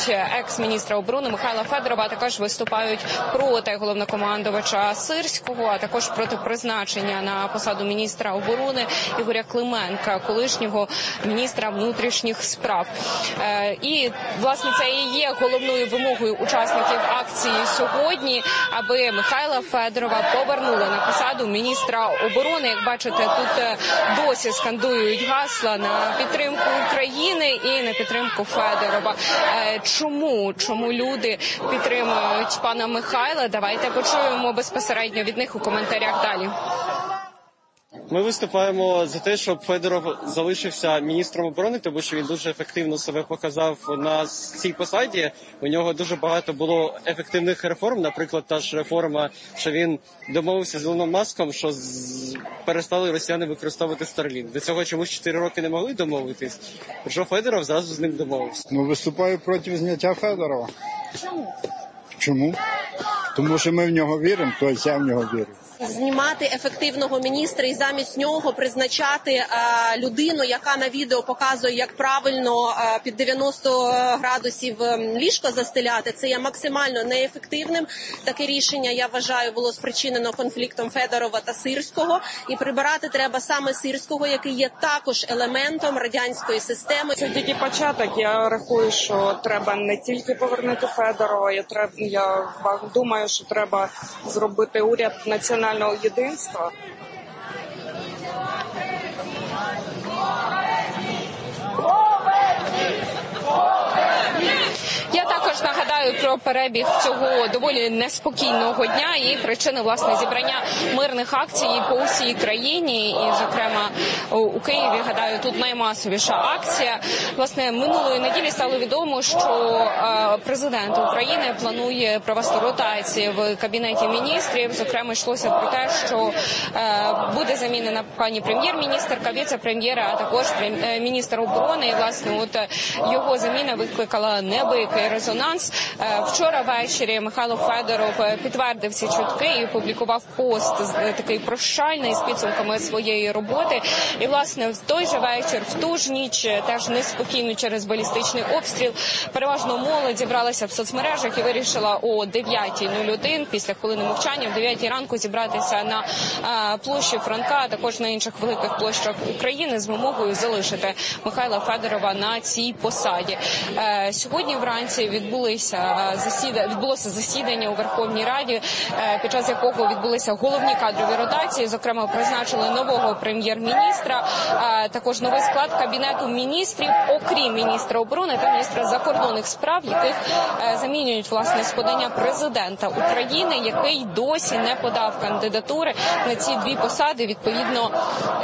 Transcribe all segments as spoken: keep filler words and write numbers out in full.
екс-міністра оборони Михайла Федорова, також виступають проти головнокомандувача Сирського, а також проти призначення на посаду міністра оборони Ігоря Клименка, колишнього міністра внутрішніх справ. І, власне, це і є головною вимогою учасників акції сьогодні, аби Михайла Федорова повернули на посаду міністра оборони. Як бачите, тут досі скандують гасла на підтримку України і на підтримку Федорова. Чому? Чому люди підтримують пана Михайла? Давайте почуємо безпосередньо від них у коментарях далі. Ми виступаємо за те, щоб Федоров залишився міністром оборони, тому що він дуже ефективно себе показав на цій посаді. У нього дуже багато було ефективних реформ, наприклад, та ж реформа, що він домовився з Ілоном Маском, що з... перестали росіяни використовувати Starlink. До цього чомусь чотири роки не могли домовитись, що Федоров зразу з ним домовився. Ну, виступаю проти зняття Федорова. Чому? Чому? Тому що ми в нього віримо, тобто я в нього вірю. Знімати ефективного міністра і замість нього призначати е, людину, яка на відео показує, як правильно е, під дев'яносто градусів ліжко застеляти, це є максимально неефективним. Таке рішення, я вважаю, було спричинено конфліктом Федорова та Сирського. І прибирати треба саме Сирського, який є також елементом радянської системи. Це тільки початок. Я рахую, що треба не тільки повернути Федорова, я, треб, я думаю, що треба зробити уряд національного єдинства. Я також нагадаю про перебіг цього доволі неспокійного дня і причини, власне, зібрання мирних акцій по усій країні. І, зокрема, у Києві, гадаю, тут наймасовіша акція. Власне, минулої неділі стало відомо, що президент України планує провести ротації в Кабінеті міністрів. Зокрема, йшлося про те, що буде замінена пані прем'єр-міністерка, віце-прем'єра, а також міністр оборони. І, власне, от його заміна викликала неабиякий резонанс. Вчора ввечері Михайло Федоров підтвердив ці чутки і опублікував пост такий прощальний з підсумками своєї роботи. І, власне, в той же вечір, в ту ж ніч, теж неспокійно через балістичний обстріл, переважно молодь зібралася в соцмережах і вирішила о дев'ятій нуль один, після хвилини мовчання, в дев'ятій ранку зібратися на площі Франка, а також на інших великих площах України з вимогою залишити Михайла Федорова на цій посаді. Сьогодні вранці відбулися засіда... відбулося засідання у Верховній Раді, під час якого відбулися головні кадрові ротації. Зокрема, призначили нового прем'єр-міністра, також новий склад Кабінету міністрів, окрім міністра оборони та міністра закордонних справ, яких замінюють, власне, з подання президента України, який досі не подав кандидатури на ці дві посади. Відповідно,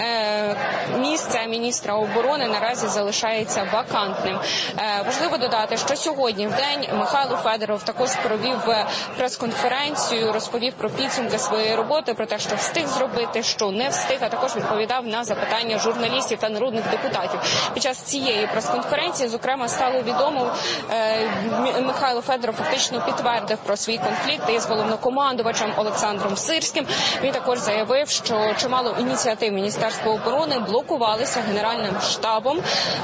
місце міністра оборони наразі залишається вакантним. Важливо додати, що сьогодні в день Михайло Федоров також провів прес-конференцію, розповів про підсумки своєї роботи, про те, що встиг зробити, що не встиг, а також відповідав на запитання журналістів та народних депутатів. Під час цієї прес-конференції, зокрема, стало відомо, Михайло Федоров фактично підтвердив про свій конфлікт із головнокомандувачем Олександром Сирським. Він також заявив, що чимало ініціатив Міністерства оборони блокувалися Генеральним штабом.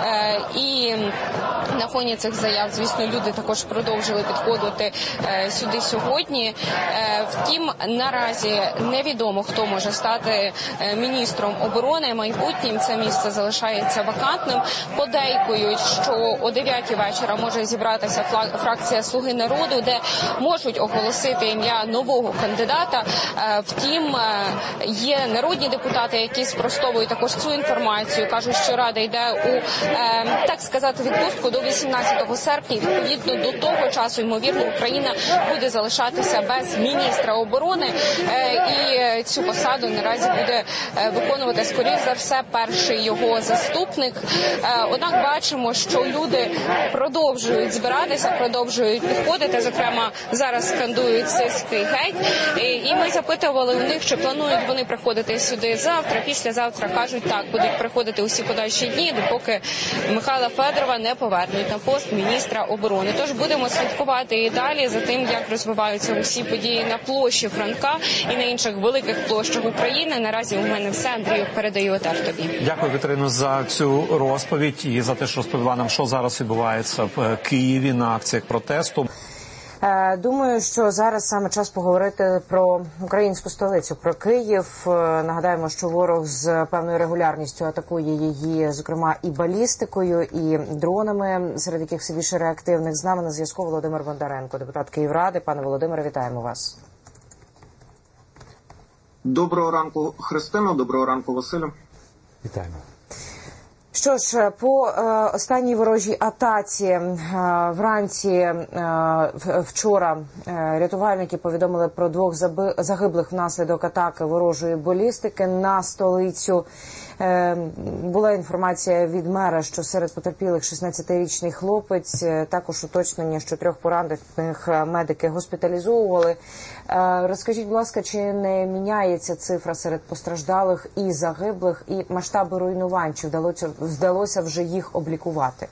І на фоні цих заяв, звісно, люди також продовжили підходити е, сюди сьогодні. Е, втім, наразі невідомо, хто може стати е, міністром оборони майбутнім. Це місце залишається вакантним. Подейкують, що о дев'ятій вечора може зібратися фракція «Слуги народу», де можуть оголосити ім'я нового кандидата. Е, втім, е, є народні депутати, які спростовують також цю інформацію. Кажуть, що Рада йде у, е, так сказати, відпустку до вісімнадцятого серпня. Відповідно до того часу, ймовірно, Україна буде залишатися без міністра оборони, і цю посаду наразі буде виконувати, скоріш за все, перший його заступник. Однак бачимо, що люди продовжують збиратися, продовжують підходити. Зокрема, зараз скандують «Сирський геть». І ми запитували у них, чи планують вони приходити сюди завтра, післязавтра. Кажуть, так, будуть приходити усі подальші дні, допоки Михайла Федорова не повернуть на пост міністра оборони. Тож будемо слідкувати і далі за тим, як розвиваються усі події на площі Франка і на інших великих площах України. Наразі у мене все. Андрію, передаю етер тобі. Дякую, Катерино, за цю розповідь і за те, що розповіла нам, що зараз відбувається в Києві на акціях акт протесту. Думаю, що зараз саме час поговорити про українську столицю, про Київ. Нагадаємо, що ворог з певною регулярністю атакує її, зокрема, і балістикою, і дронами, серед яких все більше реактивних. З нами на зв'язку Володимир Бондаренко, депутат Київради. Пане Володимире, вітаємо вас. Доброго ранку, Христино. Доброго ранку, Василю. Вітаємо. Що ж, по е, останній ворожій атаці е, вранці е, вчора е, рятувальники повідомили про двох заби, загиблих внаслідок атаки ворожої балістики на столицю. Е, була інформація від мера, що серед потерпілих шістнадцятирічний хлопець, е, також уточнення, що трьох поранених медики госпіталізовували. Е, розкажіть, будь ласка, чи не міняється цифра серед постраждалих і загиблих, і масштаби руйнувань, чи вдалося, вдалося вже їх облікувати?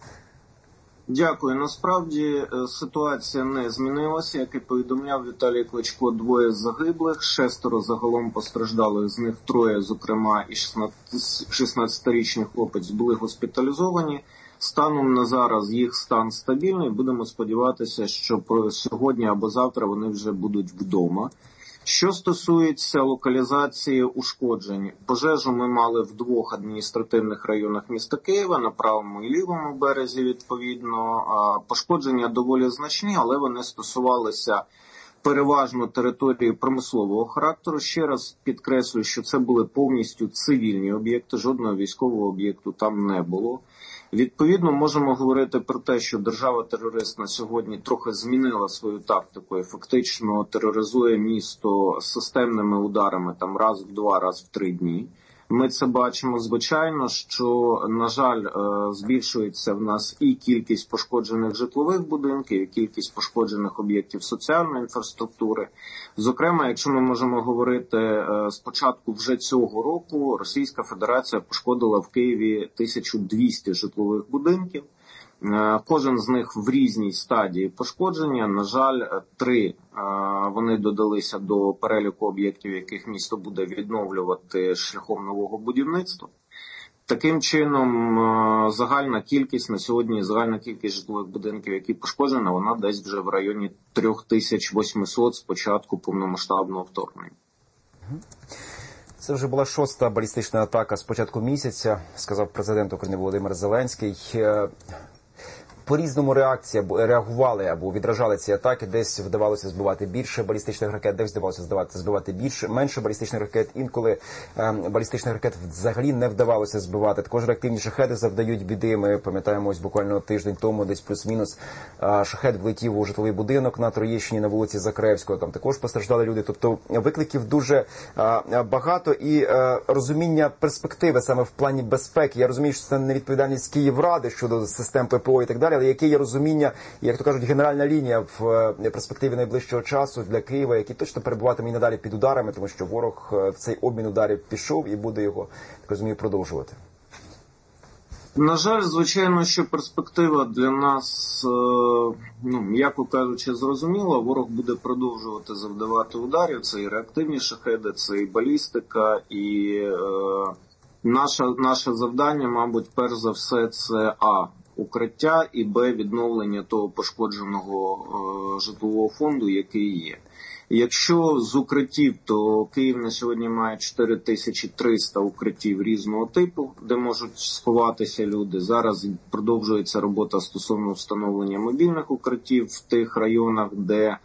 Дякую. Насправді ситуація не змінилася. Як і повідомляв Віталій Кличко, двоє загиблих, шестеро загалом постраждалих, з них троє, зокрема і шістнадцятирічний хлопець, були госпіталізовані. Станом на зараз їх стан стабільний. Будемо сподіватися, що сьогодні або завтра вони вже будуть вдома. Що стосується локалізації ушкоджень, пожежу ми мали в двох адміністративних районах міста Києва, на правому і лівому березі, відповідно. Пошкодження доволі значні, але вони стосувалися переважно території промислового характеру. Ще раз підкреслюю, що це були повністю цивільні об'єкти, жодного військового об'єкту там не було. Відповідно, можемо говорити про те, що держава-терорист на сьогодні трохи змінила свою тактику і фактично тероризує місто системними ударами там раз в два, раз в три дні. Ми це бачимо. Звичайно, що, на жаль, збільшується в нас і кількість пошкоджених житлових будинків, і кількість пошкоджених об'єктів соціальної інфраструктури. Зокрема, якщо ми можемо говорити, з початку вже цього року Російська Федерація пошкодила в Києві тисячу двісті житлових будинків. Кожен з них в різній стадії пошкодження. На жаль, три вони додалися до переліку об'єктів, яких місто буде відновлювати шляхом нового будівництва. Таким чином, загальна кількість на сьогодні, загальна кількість житлових будинків, які пошкоджені, вона десь вже в районі три тисячі вісімсот з початку повномасштабного вторгнення. Це вже була шоста балістична атака з початку місяця, сказав президент України Володимир Зеленський. По-різному реакція реагували або відражали ці атаки. Десь вдавалося збивати більше балістичних ракет, десь вдавалося збивати, збивати більше, менше балістичних ракет. Інколи е, балістичних ракет взагалі не вдавалося збивати. Також реактивні шахеди завдають біди. Ми пам'ятаємо, ось буквально тиждень тому, десь плюс-мінус, е, шахет влетів у житловий будинок на Троєщині на вулиці Закревського. Там також постраждали люди. Тобто викликів дуже е, багато і е, розуміння перспективи саме в плані безпеки. Я розумію, що це не відповідальність Київради щодо систем ППО і так далі, але яке є розуміння, як то кажуть, генеральна лінія в перспективі найближчого часу для Києва, який точно перебуватиме і надалі під ударами, тому що ворог в цей обмін ударів пішов і буде його, так розумію, продовжувати. На жаль, звичайно, що перспектива для нас, ну, м'яко кажучи, зрозуміла. Ворог буде продовжувати завдавати ударів. Це і реактивні шахеди, це і балістика, і е, наше, наше завдання, мабуть, перш за все, це а. укриття, і б. відновлення того пошкодженого е, житлового фонду, який є. Якщо з укриттів, то Київ на сьогодні має чотири тисячі триста укриттів різного типу, де можуть сховатися люди. Зараз продовжується робота стосовно встановлення мобільних укриттів в тих районах, де е,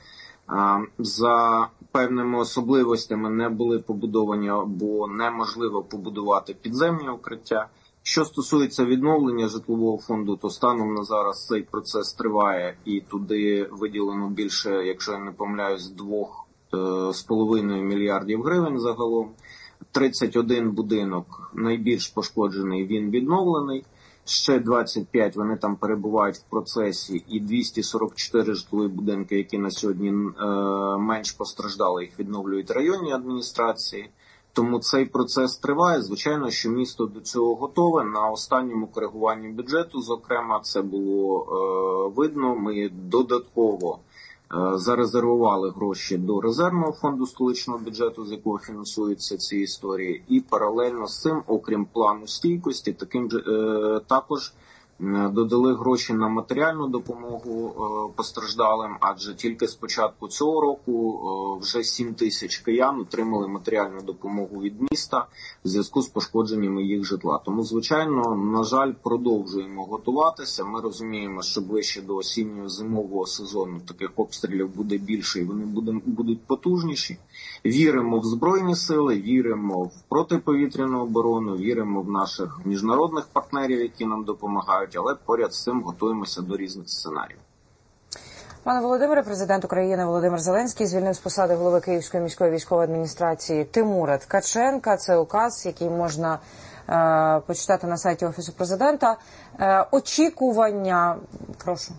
за певними особливостями не були побудовані або неможливо побудувати підземні укриття. Що стосується відновлення житлового фонду, то станом на зараз цей процес триває і туди виділено більше, якщо я не помиляюсь, двох з половиною мільярдів гривень загалом. тридцять один будинок найбільш пошкоджений, він відновлений. Ще двадцять п'ять вони там перебувають в процесі, і двісті сорок чотири житлові будинки, які на сьогодні е, менш постраждали, їх відновлюють районні адміністрації. Тому цей процес триває. Звичайно, що місто до цього готове. На останньому коригуванні бюджету, зокрема, це було е, видно. Ми додатково е, зарезервували гроші до резервного фонду столичного бюджету, з якого фінансуються ці історії. І паралельно з цим, окрім плану стійкості, таким же, е, також додали гроші на матеріальну допомогу постраждалим, адже тільки з початку цього року вже сім тисяч киян отримали матеріальну допомогу від міста в зв'язку з пошкодженнями їх житла. Тому, звичайно, на жаль, продовжуємо готуватися. Ми розуміємо, що ближче до осінньо-зимового сезону таких обстрілів буде більше і вони будуть потужніші. Віримо в Збройні сили, віримо в протиповітряну оборону, віримо в наших міжнародних партнерів, які нам допомагають, але поряд з цим готуємося до різних сценаріїв. Пане Володимире, президент України Володимир Зеленський звільнив з посади голови Київської міської військової адміністрації Тимура Ткаченка. Це указ, який можна е, почитати на сайті Офісу президента. Е, очікування, прошу.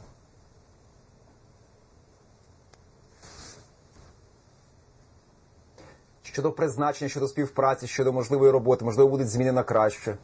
Щодо призначення, щодо співпраці, щодо можливої роботи, можливо, будуть зміни на краще?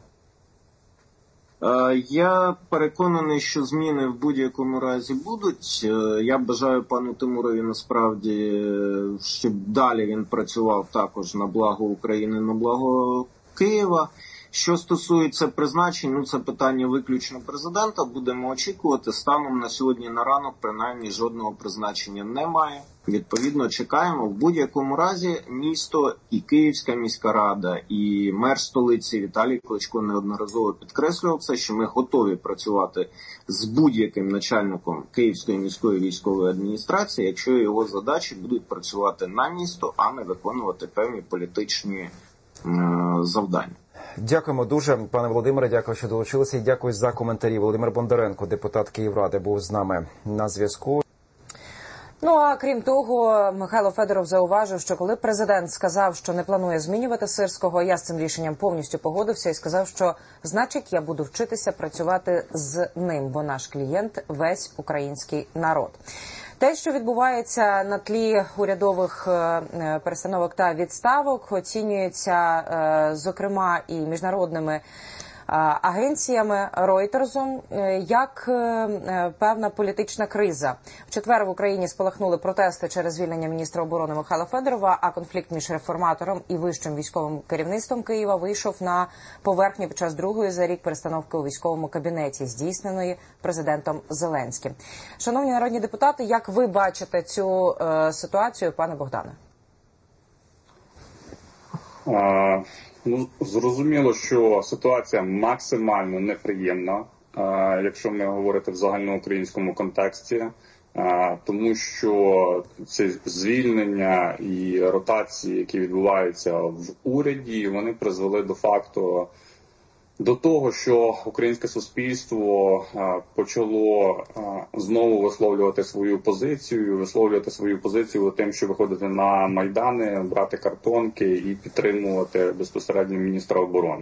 Я переконаний, що зміни в будь-якому разі будуть. Я бажаю пану Тимурові насправді, щоб далі він працював також на благо України, на благо Києва. Що стосується призначень, ну це питання виключно президента, будемо очікувати. Станом на сьогодні на ранок принаймні жодного призначення немає. Відповідно, чекаємо. В будь-якому разі місто і Київська міська рада, і мер столиці Віталій Кличко неодноразово підкреслював це, що ми готові працювати з будь-яким начальником Київської міської військової адміністрації, якщо його задачі будуть працювати на місто, а не виконувати певні політичні е- завдання. Дякуємо дуже, пане Володимире, дякую, що долучилися, і дякую за коментарі. Володимир Бондаренко, депутат Київради, був з нами на зв'язку. Ну, а крім того, Михайло Федоров зауважив, що коли президент сказав, що не планує змінювати Сирського, я з цим рішенням повністю погодився і сказав, що, значить, я буду вчитися працювати з ним, бо наш клієнт – весь український народ. Те, що відбувається на тлі урядових перестановок та відставок, оцінюється, зокрема, і міжнародними агенціями Ройтерсом як певна політична криза. В четвер в Україні спалахнули протести через звільнення міністра оборони Михайла Федорова, а конфлікт між реформатором і вищим військовим керівництвом Києва вийшов на поверхню під час другої за рік перестановки у військовому кабінеті, здійсненої президентом Зеленським. Шановні народні депутати, як ви бачите цю е, ситуацію, пане Богдане? А... Ну, зрозуміло, що ситуація максимально неприємна, якщо ми говорити в загальноукраїнському контексті, тому що ці звільнення і ротації, які відбуваються в уряді, вони призвели до факту до того, що українське суспільство почало знову висловлювати свою позицію, висловлювати свою позицію тим, що виходити на майдани, брати картонки і підтримувати безпосередньо міністра оборони.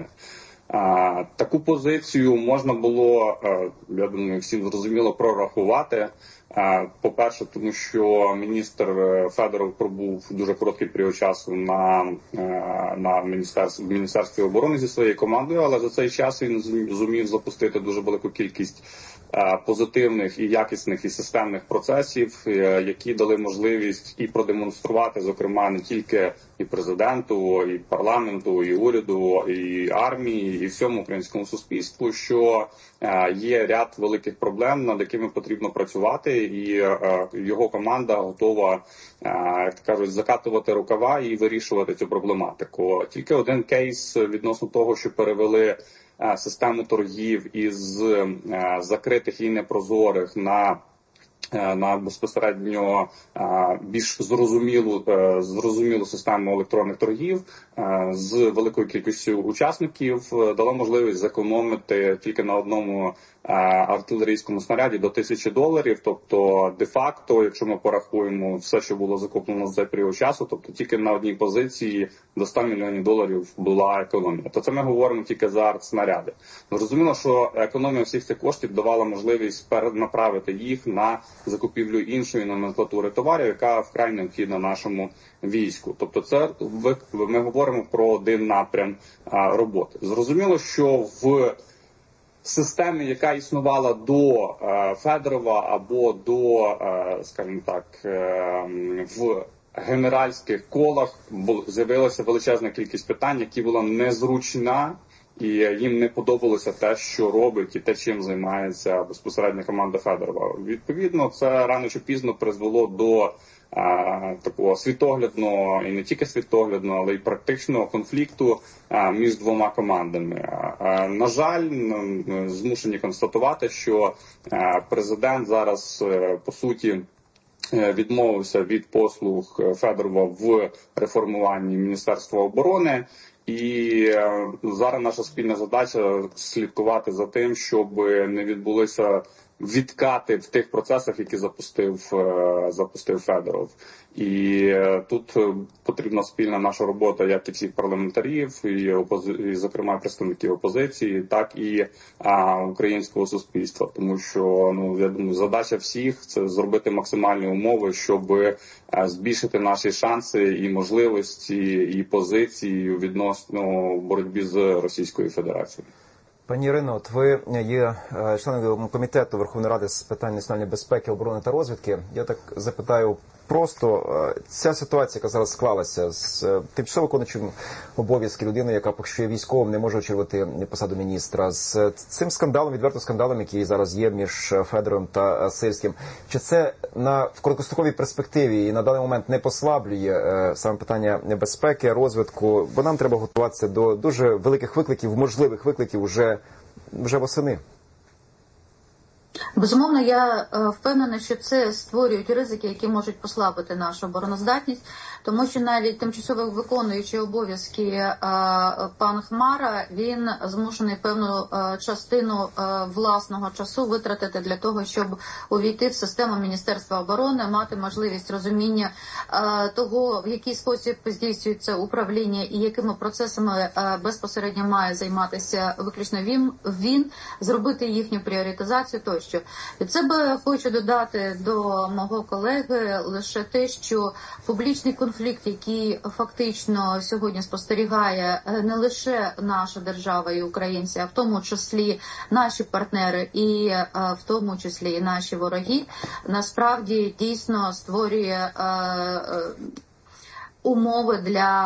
Таку позицію можна було, я думаю, всім зрозуміло прорахувати. По-перше, тому що міністр Федоров пробув дуже короткий період часу на, на міністерстві, в Міністерстві оборони зі своєю командою, але за цей час він зумів запустити дуже велику кількість позитивних і якісних і системних процесів, які дали можливість і продемонструвати, зокрема, не тільки і президенту, і парламенту, і уряду, і армії, і всьому українському суспільству, що є ряд великих проблем, над якими потрібно працювати, і його команда готова, як кажуть, закатувати рукава і вирішувати цю проблематику. Тільки один кейс відносно того, що перевели систему торгів із закритих і непрозорих на на безпосередньо більш зрозумілу, зрозумілу систему електронних торгів з великою кількістю учасників дало можливість зекономити тільки на одному артилерійському снаряді до тисячі доларів. Тобто, де-факто, якщо ми порахуємо все, що було закуплено за цей період часу, тобто тільки на одній позиції до ста мільйонів доларів була економія. То це ми говоримо тільки за артснаряди. Зрозуміло, що економія всіх цих коштів давала можливість перенаправити їх на закупівлю іншої номенклатури товарів, яка вкрай необхідна нашому війську. Тобто це ми говоримо про один напрям роботи. Зрозуміло, що в системі, яка існувала до е, Федорова або до, е, скажімо так, е, в генеральських колах з'явилася величезна кількість питань, які була незручна і їм не подобалося те, що робить і те, чим займається безпосередньо команда Федорова. Відповідно, це рано чи пізно призвело до а, такого світоглядного, і не тільки світоглядного, але й практичного конфлікту а, між двома командами. А, на жаль, ми змушені констатувати, що а, президент зараз, по суті, відмовився від послуг Федорова в реформуванні Міністерства оборони. І зараз наша спільна задача слідкувати за тим, щоб не відбулися відкати в тих процесах, які запустив, запустив Федоров. І тут потрібна спільна наша робота, як і всіх парламентарів, і, опози... і зокрема представників опозиції, так і а, українського суспільства. Тому що, ну, я думаю, задача всіх – це зробити максимальні умови, щоб а, збільшити наші шанси і можливості, і позиції відносно боротьбі з Російською Федерацією. Пані Ірино, от ви є членом комітету Верховної Ради з питань національної безпеки, оборони та розвідки. Я так запитаю просто, ця ситуація, яка зараз склалася з тимчасово виконуючим обов'язки людини, яка поки що є військовим, не може очолювати посаду міністра, з цим скандалом, відвертим скандалом, який зараз є між Федоровим та Сирським, чи це на в короткостроковій перспективі і на даний момент не послаблює саме питання безпеки, розвитку, бо нам треба готуватися до дуже великих викликів, можливих викликів вже, вже восени? Безумовно, я впевнена, що це створюють ризики, які можуть послабити нашу обороноздатність, тому що навіть тимчасово виконуючий обов'язки пан Хмара, він змушений певну частину власного часу витратити для того, щоб увійти в систему Міністерства оборони, мати можливість розуміння того, в який спосіб здійснюється управління і якими процесами безпосередньо має займатися виключно він, він зробити їхню пріоритизацію тощо. Від себе хочу додати до мого колеги лише те, що публічний конфлікт, який фактично сьогодні спостерігає не лише наша держава і українці, а в тому числі наші партнери і в тому числі і наші вороги, насправді дійсно створює умови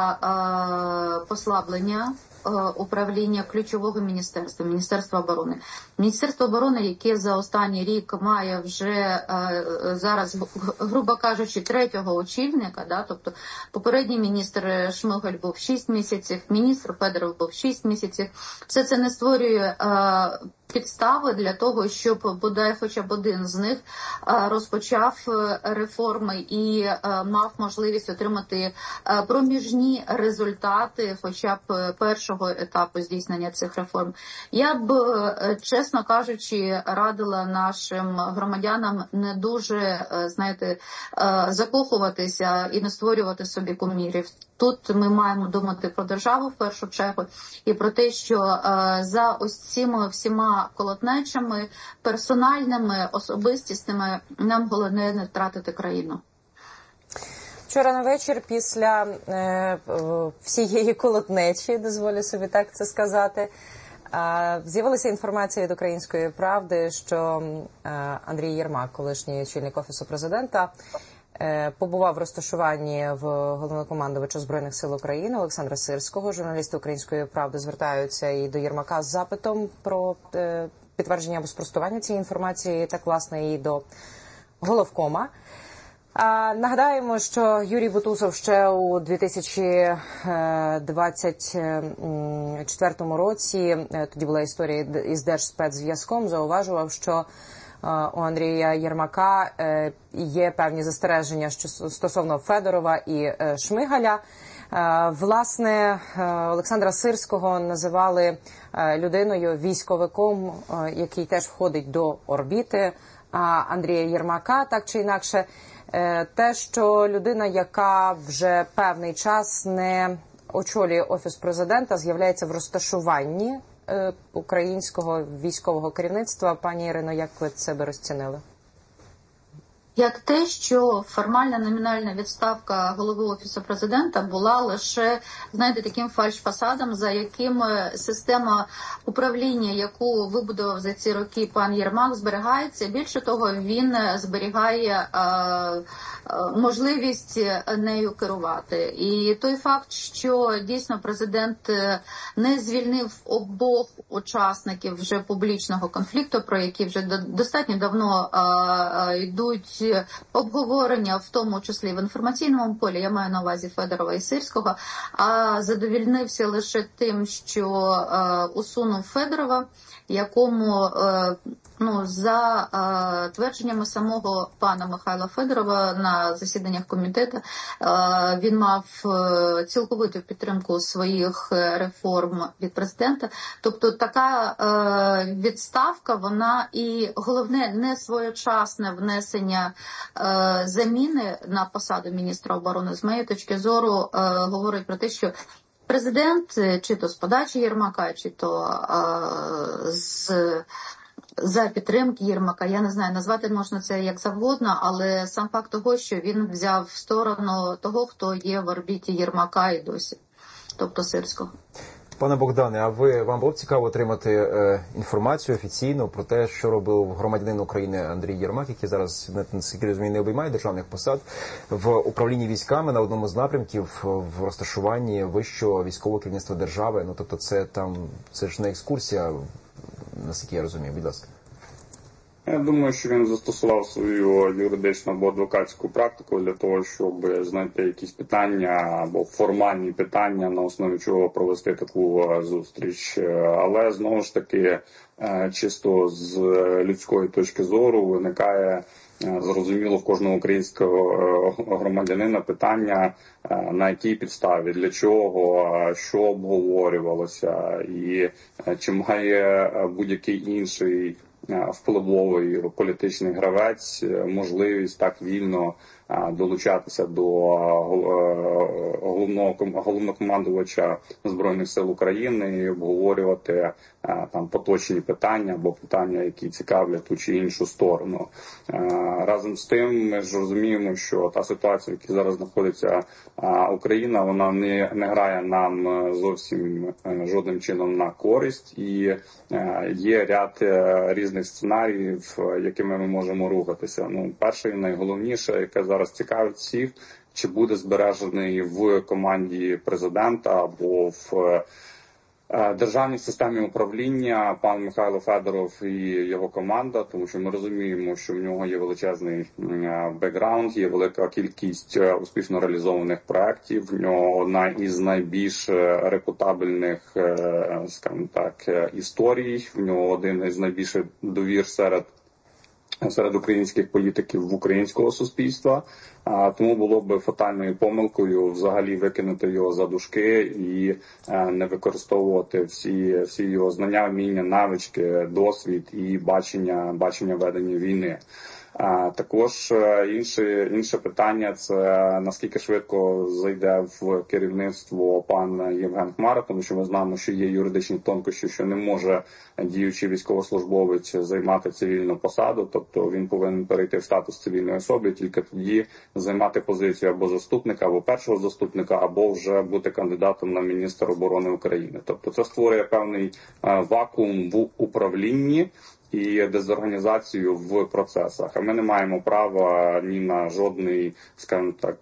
для послаблення управління ключового міністерства, Міністерства оборони. Міністерство оборони, яке за останній рік має вже зараз, грубо кажучи, третього очільника, да, тобто попередній міністр Шмигаль був шість місяців, міністр Федоров був шість місяців. Все це не створює підстави для того, щоб бодай хоча б один з них розпочав реформи і мав можливість отримати проміжні результати хоча б першого етапу здійснення цих реформ. Я б, чесно кажучи, радила нашим громадянам не дуже, знаєте, закохуватися і не створювати собі кумірів. Тут ми маємо думати про державу в першу чергу і про те, що за ось цими всіма колотнечами, персональними, особистісними, нам головне не втратити країну. Вчора на вечір після е, всієї колотнечі, дозволю собі так це сказати, е, з'явилася інформація від «Української правди», що е, Андрій Єрмак, колишній очільник Офісу президента, е, побував в розташуванні в головнокомандувача Збройних сил України Олександра Сирського. Журналісти «Української правди» звертаються і до Єрмака з запитом про е, підтвердження або спростування цієї інформації, так, власне, і до головкома. А, нагадаємо, що Юрій Бутусов ще у дві тисячі двадцять четвертому році, тоді була історія із Держспецзв'язком, зауважував, що у Андрія Єрмака є певні застереження стосовно Федорова і Шмигаля. Власне, Олександра Сирського називали людиною, військовиком, який теж входить до орбіти Андрія Єрмака, так чи інакше. Те, що людина, яка вже певний час не очолює Офіс президента, з'являється в розташуванні українського військового керівництва. Пані Ірино, як ви це би розцінили? як те, що формальна номінальна відставка голови Офісу Президента була лише, знаєте, таким фальшфасадом, за яким система управління, яку вибудував за ці роки пан Єрмак, зберігається. Більше того, він зберігає е, е, можливість нею керувати. І той факт, що дійсно президент не звільнив обох учасників вже публічного конфлікту, про які вже достатньо давно е, е, йдуть обговорення, в тому числі в інформаційному полі, я маю на увазі Федорова і Сирського, а задовільнився лише тим, що е, усунув Федорова, якому, е, ну, за е, твердженнями самого пана Михайла Федорова на засіданнях комітету, е, він мав е, цілковиту підтримку своїх реформ від президента. Тобто така е, відставка, вона і головне не своєчасне внесення е, заміни на посаду міністра оборони, з моєї точки зору, е, говорить про те, що президент, чи то з подачі Єрмака, чи то е, з за підтримки Єрмака, я не знаю, назвати можна це як завгодно, але сам факт того, що він взяв в сторону того, хто є в орбіті Єрмака і досі, тобто Сирського. Пане Богдане, а ви, вам було б цікаво отримати е, інформацію офіційну про те, що робив громадянин України Андрій Єрмак, який зараз, наскільки розумію, не обіймає державних посад, в управлінні військами на одному з напрямків в розташуванні вищого військового керівництва держави? Ну, тобто це там, це ж не екскурсія, наскільки я розумію, будь ласка. Я думаю, що він застосував свою юридичну або адвокатську практику для того, щоб знайти якісь питання або формальні питання, на основі чого провести таку зустріч. Але, знову ж таки, чисто з людської точки зору виникає зрозуміло в кожного українського громадянина питання, на якій підставі, для чого, що обговорювалося і чи має будь-який інший впливовий політичний гравець можливість так вільно долучатися до головного головнокомандувача Збройних сил України і обговорювати там поточні питання або питання, які цікавлять ту чи іншу сторону. Разом з тим, ми ж розуміємо, що та ситуація, в якій зараз знаходиться Україна, вона не, не грає нам зовсім жодним чином на користь, і є ряд різних сценаріїв, якими ми можемо рухатися. Ну, перше і найголовніше, яке зараз цікавить всіх, чи буде збережений в команді президента або в державній системі управління пан Михайло Федоров і його команда, тому що ми розуміємо, що в нього є величезний бекграунд, є велика кількість успішно реалізованих проєктів, в нього одна із найбільш репутабельних, скажімо так, історій, в нього один із найбільших довір серед серед українських політиків в українського суспільства, а тому було б фатальною помилкою взагалі викинути його за дужки і не використовувати всі всі його знання, вміння, навички, досвід і бачення бачення ведення війни. А також інше інше питання – це наскільки швидко зайде в керівництво пан Євген Хмара, тому що ми знаємо, що є юридичні тонкощі, що не може діючий військовослужбовець займати цивільну посаду, тобто він повинен перейти в статус цивільної особи, тільки тоді займати позицію або заступника, або першого заступника, або вже бути кандидатом на міністра оборони України. Тобто це створює певний вакуум в управлінні і дезорганізацію в процесах. А ми не маємо права ні на жодний, скажімо так,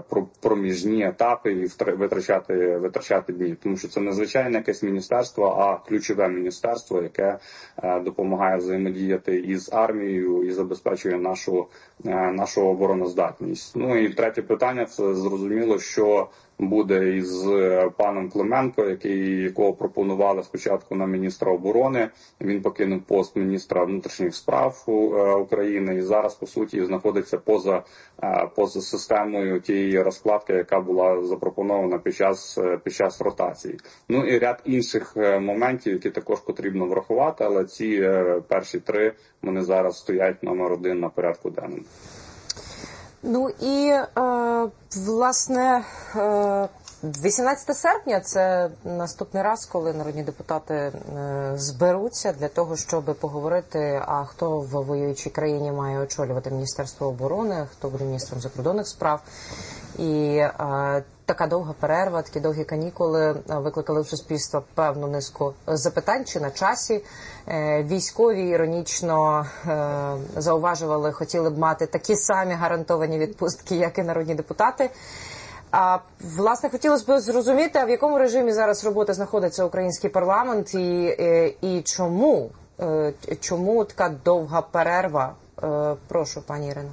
проміжні етапи і витрачати, витрачати дні. Тому що це не звичайне якесь міністерство, а ключове міністерство, яке допомагає взаємодіяти із армією і забезпечує нашу, нашу обороноздатність. Ну і третє питання – це зрозуміло, що буде із паном Клименко, який, якого пропонували спочатку на міністра оборони. Він покинув пост міністра внутрішніх справ України і зараз, по суті, знаходиться поза, поза системою тієї розкладки, яка була запропонована під час, під час ротації. Ну і ряд інших моментів, які також потрібно врахувати, але ці перші три, вони зараз стоять номер один на порядку денному. Ну і, е, власне, е, вісімнадцяте серпня – це наступний раз, коли народні депутати зберуться для того, щоб поговорити, а хто в воюючій країні має очолювати Міністерство оборони, хто буде міністром закордонних справ. І а, така довга перерва, такі довгі канікули викликали в суспільство певну низку запитань, чи на часі. Е, військові іронічно е, зауважували, хотіли б мати такі самі гарантовані відпустки, як і народні депутати. А, власне, хотілося б зрозуміти, а в якому режимі зараз роботи знаходиться український парламент і, і, і чому, е, чому така довга перерва? Е, прошу, пані Ірино.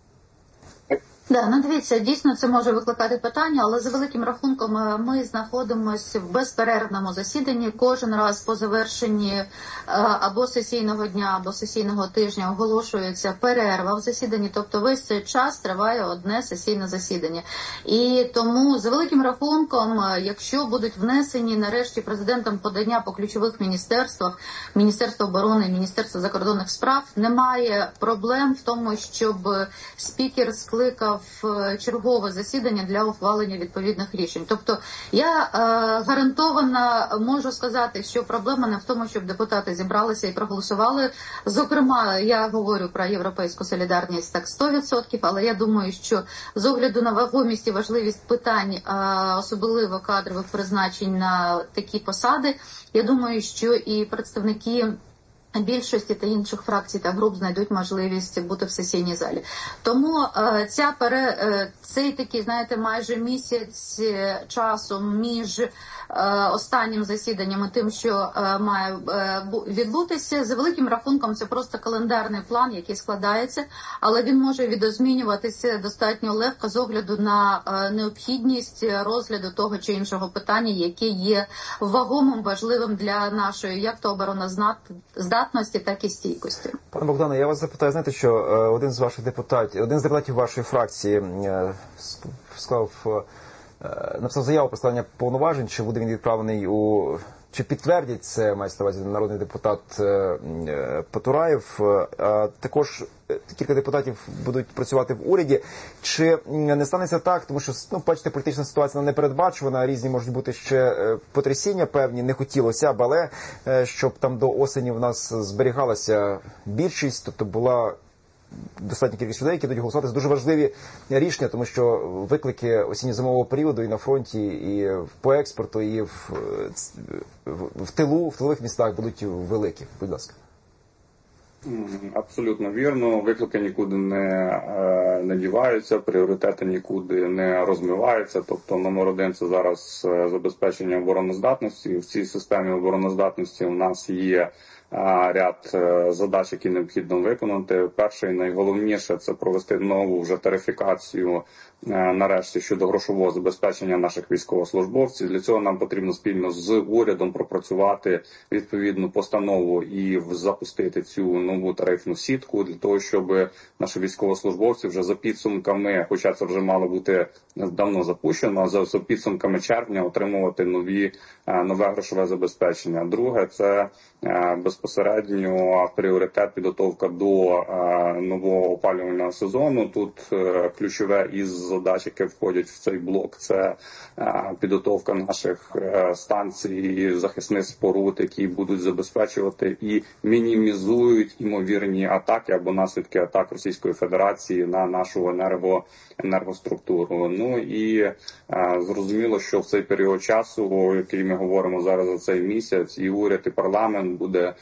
Да, ну дивіться, дійсно це може викликати питання, але за великим рахунком ми знаходимося в безперервному засіданні. Кожен раз по завершенні або сесійного дня, або сесійного тижня оголошується перерва в засіданні, тобто весь цей час триває одне сесійне засідання. І тому за великим рахунком, якщо будуть внесені нарешті президентом подання по ключових міністерствах, Міністерство оборони, Міністерство закордонних справ, немає проблем в тому, щоб спікер скликав в чергове засідання для ухвалення відповідних рішень. Тобто я е, гарантовано можу сказати, що проблема не в тому, щоб депутати зібралися і проголосували. Зокрема, я говорю про європейську солідарність так сто відсотків, але я думаю, що з огляду на вагомість і важливість питань, е, особливо кадрових призначень на такі посади, я думаю, що і представники більшості та інших фракцій та груп знайдуть можливість бути в сесійній залі. Тому е, ця пере, е, цей такий, знаєте, майже місяць часу між е, останнім засіданням і тим, що е, має е, відбутися, за великим рахунком це просто календарний план, який складається, але він може відозмінюватися достатньо легко з огляду на е, необхідність розгляду того чи іншого питання, яке є вагомим, важливим для нашої як то обороноздатності, так і стійкості. Пане Богдане, я вас запитаю, знаєте, що один з ваших депутатів, один з депутатів вашої фракції склав, написав заяву про складення повноважень, чи буде він відправлений у, чи підтвердять це, мається на увазі народний депутат Потураєв, а також кілька депутатів будуть працювати в уряді. Чи не станеться так, тому що, ну, бачите, політична ситуація непередбачувана, різні можуть бути ще потрясіння певні, не хотілося б, але щоб там до осені в нас зберігалася більшість, тобто була достатня кількість людей, які будуть голосувати. Це дуже важливі рішення, тому що виклики осінньо-зимового періоду і на фронті, і по експорту, і в, в, в тилу, в тилових містах будуть великі. Будь ласка. Абсолютно вірно. Виклики нікуди не, не діваються, пріоритети нікуди не розмиваються. Тобто номер один – це зараз забезпечення обороноздатності. В цій системі обороноздатності у нас є ряд задач, які необхідно виконати. Перше і найголовніше – це провести нову вже тарифікацію нарешті щодо грошового забезпечення наших військовослужбовців. Для цього нам потрібно спільно з урядом пропрацювати відповідну постанову і запустити цю нову тарифну сітку для того, щоб наші військовослужбовці вже за підсумками, хоча це вже мало бути давно запущено, а за підсумками червня отримувати нові, нове грошове забезпечення. Друге – це безпосередньо пріоритет підготовка до нового опалювального сезону. Тут ключове із задач, які входять в цей блок, це підготовка наших станцій, захисних споруд, які будуть забезпечувати і мінімізують ймовірні атаки або наслідки атак Російської Федерації на нашу енерго, енергоструктуру. Ну і зрозуміло, що в цей період часу, який ми говоримо зараз за цей місяць, і уряд, і парламент буде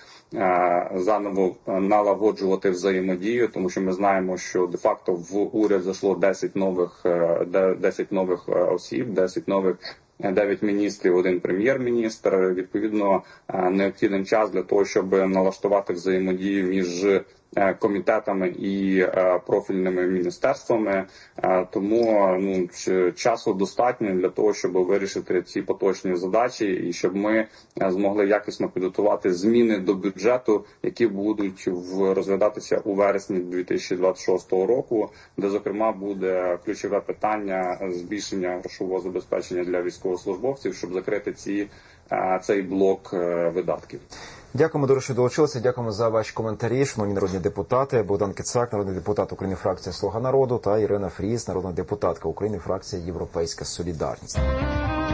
заново налагоджувати взаємодію, тому що ми знаємо, що де-факто в уряд зайшло десять нових, десять нових осіб, десять нових, дев'ять міністрів, один прем'єр-міністр. Відповідно, необхідний час для того, щоб налаштувати взаємодію між комітетами і профільними міністерствами. Тому ну, часу достатньо для того, щоб вирішити ці поточні задачі і щоб ми змогли якісно підготувати зміни до бюджету, які будуть розглядатися у вересні дві тисячі двадцять шостого року, де, зокрема, буде ключове питання збільшення грошового забезпечення для військовослужбовців, щоб закрити ці, цей блок видатків. Дякуємо, дуже, що долучилися. Дякуємо за ваші коментарі, шановні народні депутати. Богдан Кицак, народний депутат України, фракція «Слуга народу», та Ірина Фріз, народна депутатка України, фракція «Європейська солідарність».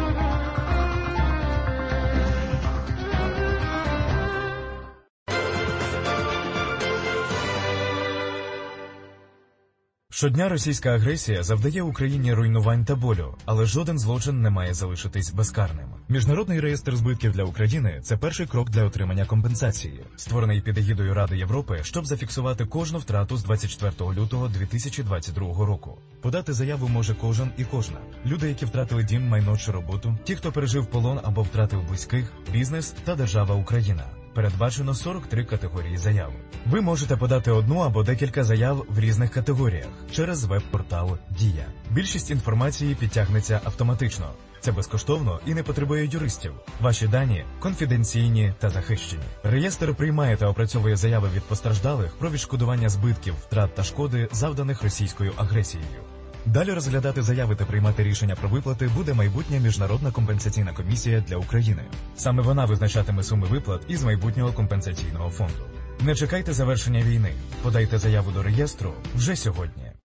Щодня російська агресія завдає Україні руйнувань та болю, але жоден злочин не має залишитись безкарним. Міжнародний реєстр збитків для України – це перший крок для отримання компенсації, створений під егідою Ради Європи, щоб зафіксувати кожну втрату з двадцять четвертого лютого дві тисячі двадцять другого року. Подати заяву може кожен і кожна. Люди, які втратили дім, майно чи роботу, ті, хто пережив полон або втратив близьких, бізнес та держава Україна. Передбачено сорок три категорії заяв. Ви можете подати одну або декілька заяв в різних категоріях через веб-портал «Дія». Більшість інформації підтягнеться автоматично. Це безкоштовно і не потребує юристів. Ваші дані конфіденційні та захищені. Реєстр приймає та опрацьовує заяви від постраждалих про відшкодування збитків, втрат та шкоди, завданих російською агресією. Далі розглядати заяви та приймати рішення про виплати буде майбутня міжнародна компенсаційна комісія для України. Саме вона визначатиме суми виплат із майбутнього компенсаційного фонду. Не чекайте завершення війни. Подайте заяву до реєстру вже сьогодні.